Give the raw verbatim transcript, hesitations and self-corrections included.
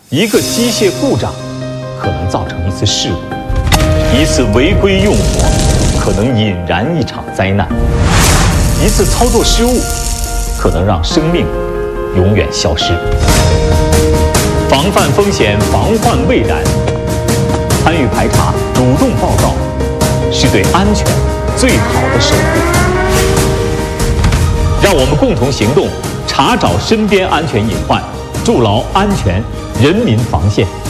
一个机械故障可能造成一次事故，一次违规用火可能引燃一场灾难，一次操作失误可能让生命永远消失。防范风险，防患未然。参与排查，主动报告，是对安全最好的守护。让我们共同行动，查找身边安全隐患，筑牢安全人民防线。